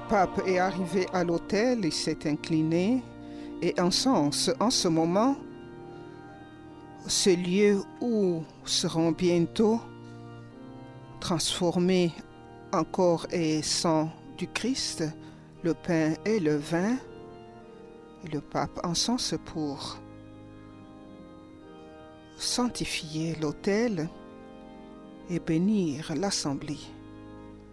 pape est arrivé à l'autel, il s'est incliné et encense en ce moment ce lieu où seront bientôt transformés en corps et sang du Christ, le pain et le vin. Et le pape encense pour sanctifier l'autel et bénir l'assemblée.